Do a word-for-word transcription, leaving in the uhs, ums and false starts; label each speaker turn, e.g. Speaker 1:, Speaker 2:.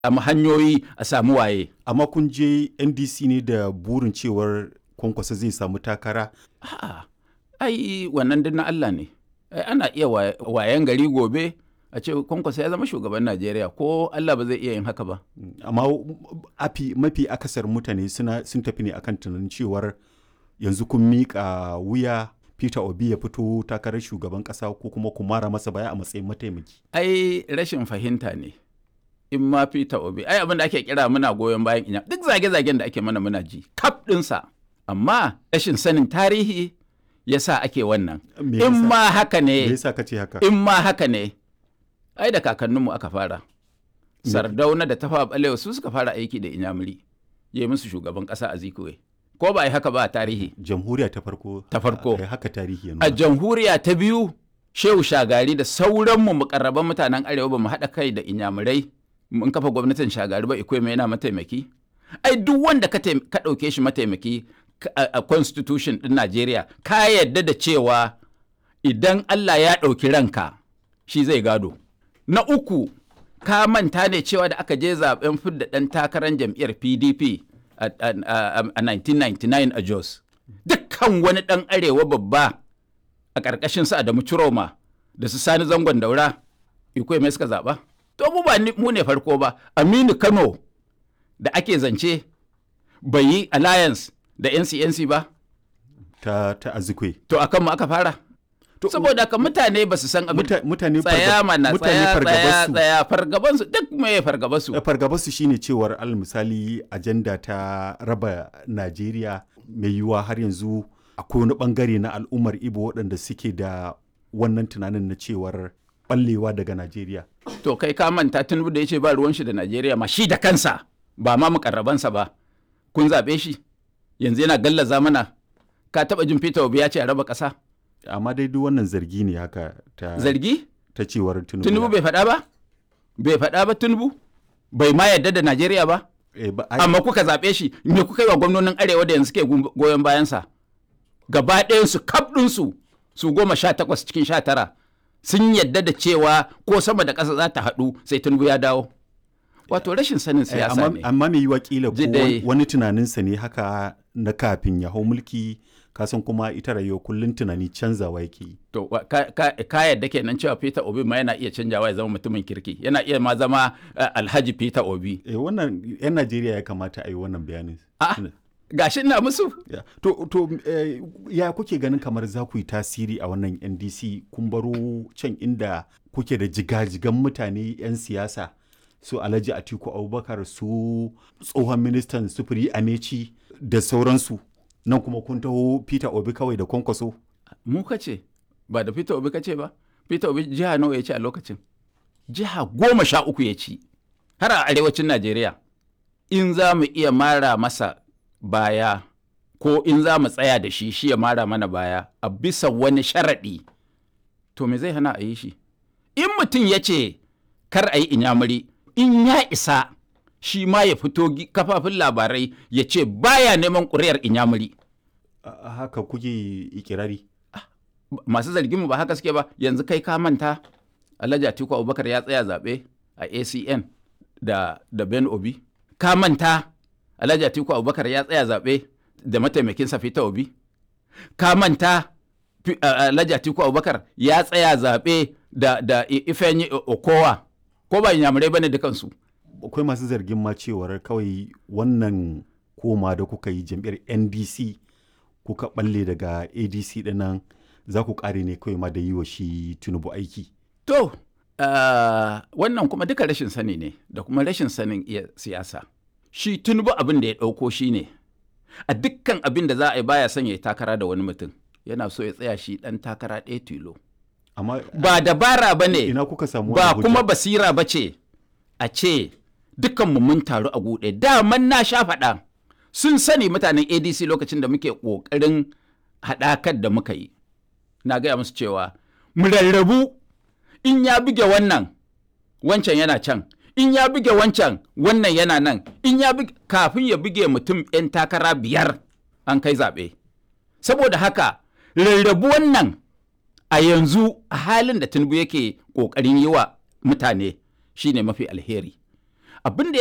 Speaker 1: amma hanyoyi a samu waye.
Speaker 2: Amma kun je N D C ne da burin cewar Kwankwaso zai samu takara?
Speaker 1: A'a, ai wannan duk na Allah ne. Ai ana iya wayan gari gobe a ce Kwankwaso ya zama shugaban Najeriya, ko Allah ba zai iya yin haka ba.
Speaker 2: Amma afi mafi akasar mutane suna sun tafi ne akan tunanin cewar yanzu kun miƙa wuya Peter Obi ya fito takarar shugaban ƙasa ko kuma ku mara masa baya a matsayin mataimaki.
Speaker 1: Ai rashin fahimta ne. In ma Peter Obi, ai abin da ake kira muna goyon bayan inya, duk zage-zagen da ake mana muna ji, kaf ɗinsa. Amma rashin sanin tarihi ya sa ake wannan. In ma haka ne,
Speaker 2: Me yasa kace haka?
Speaker 1: in ma haka ne, ai da kakanninmu aka fara. Sardauna da Tafawa Balewa su suka fara aiki da Inyamuri, ya yi musu shugaban ƙasa a Zikuwe. Ko ba a yi haka ba a tarihi?
Speaker 2: Jamhuriya ta farko.
Speaker 1: Ta farko.
Speaker 2: A haka tarihi ya nuna.
Speaker 1: A jamhuriya ta biyu, Shehu Shagari da sauranmu mukarraban mutanen Arewa ba mu haɗa kai da Inyamurai mun kafa gwamnatin Shagari ba, Ikweme yana mataimaki. Ai duk wanda ka ɗauke shi mataimaki a constitution ɗin Najeriya, ka yarda da cewa idan Allah ya ɗauki ranka shi zai gado. Na uku, ka manta ne cewa da aka je zaben fidda ɗan takarar jam'iyyar P D P a nineteen ninety-nine a Jos. Dukkan wani ɗan arewa babba a ƙarƙashin su Adamu Ciroma da su Sani Zangon Daura, Ikweme suka zaɓa. To mu ba mu ne farko ba, Aminu Kano da ake zance bai yi alliance da N C N C ba.
Speaker 2: Ta, ta Azikwe.
Speaker 1: To a kanmu aka fara. Saboda ka mutane ba su san abin.
Speaker 2: Mutane
Speaker 1: tsaya mana tsaya tsaya tsaya fargabansu duk mai fargabansu.
Speaker 2: Fargabansu shine cewar al misali ajanda ta raba Najeriya mai yiwuwa har yanzu akwai wani bangare na al'ummar Ibo waɗanda suke da wannan tunanin na cewar ballewa daga Najeriya.
Speaker 1: To kai ka manta Tinubu da ya ce ba ruwan shi da Najeriya ma shi da kansa ba ma mukarrabansa ba. Kun zaɓe shi yanzu yana gallaza mana. Ka taɓa jin Peter Obi ya ce a raba ƙasa?
Speaker 2: Amma dai duk wannan zargi ne haka ta
Speaker 1: zargi
Speaker 2: ta cewar Tinubu.
Speaker 1: Tinubu bai faɗa ba? Bai faɗa ba Tinubu? Bai ma yarda da Najeriya ba?
Speaker 2: E, ba
Speaker 1: amma kuka zaɓe shi, me kuka yi wa gwamnonin Arewa da yanzu ke goyon bayansa? Gaba ɗayansu kaf ɗinsu su goma sha takwas cikin sha tara sun yadda da cewa ko sama da ƙasa za ta haɗu sai Tinubu ya dawo. Wato rashin sanin siyasa ne.
Speaker 2: Amma mai yiwa kila ko wani tunaninsa ne haka na kafin ya hau mulki, kasan kuma ita rayuwa kullum tunani canzawa yake yi.
Speaker 1: To ka yadda kenan cewa Peter Obi ma yana iya canjawa ya zama mutumin kirki, yana iya ma zama Alhaji Peter Obi.
Speaker 2: Eh wannan 'yan Najeriya ya kamata a yi wannan bayanin.
Speaker 1: A'a gashi ina musu.
Speaker 2: Yeah. To, to eh, ya kuke ganin kamar za ku yi tasiri a wannan N D C, kun baro can inda kuke da jigajigan mutane 'yan siyasa su Alhaji Atiku Abubakar, su tsohon ministan sufuri Amechi da sauransu, nan kuma kun taho Peter Obi kawai da Kwankwaso.
Speaker 1: Mu kace ba da Peter Obi kace ba. Peter Obi jiha nawa ya ci a lokacin? Jiha goma sha uku ya ci har a arewacin Najeriya. In za mu iya mara masa baya ko in za mu tsaya da shi shi ya mara mana baya a bisa wani sharaɗi, to me zai hana a yi shi? In mutum ya ce kar a yi Inyamuri, in ya isa shi ma ya fito kafafin labarai ya ce baya neman ƙuri'ar Inyamuri.
Speaker 2: Haka kuke ikirari?
Speaker 1: Masu zargin mu ba haka suke ba. Yanzu kai ka manta Alhaji Atiku Abubakar ya tsaya zaɓe a A C N da, da Ben Obi. Ka manta Alhaji Atiku Abubakar ya tsaya zaɓe da mataimakinsa Peter Obi. Ka manta Alhaji Atiku Abubakar ya tsaya zaɓe da, da Ifeanyi Okowa. Ko ba Inyamurai bane dukansu.
Speaker 2: Akwai masu zargin ma cewar kawai wannan koma da kuka yi jam'iyyar N D C kuka balle daga A D C dinnan za ku kare ne kawai ma da yi wa shi Tinubu aiki.
Speaker 1: To, uh, wannan kuma duka rashin sani ne da kuma rashin sanin iya siyasa. Shi Tinubu abin da ya ɗauko shi ne, a dukkan abin da za a yi baya son ya yi takara da wani mutum, yana so ya tsaya shi ɗan takara ɗaya tilo.
Speaker 2: Amma
Speaker 1: ba dabara ba ne,
Speaker 2: ina kuka samu
Speaker 1: ba kuma basira ba ce a ce dukkanmu mun taru a guɗe. Daman na sha faɗa, sun sani mutanen A D C lokacin da muke ƙoƙarin haɗakar da muka yi. Na gaya musu cewa mu rarrabu, in ya buge wannan, wancan yana can. In ya buge wancan, wannan yana nan. In ya buge, kafin ya buge mutum 'yan takara biyar an kai zaɓe. Saboda haka rarrabu wannan a yanzu a halin da Tinubu yake ƙoƙarin yi wa mutane shine mafi alheri. abin da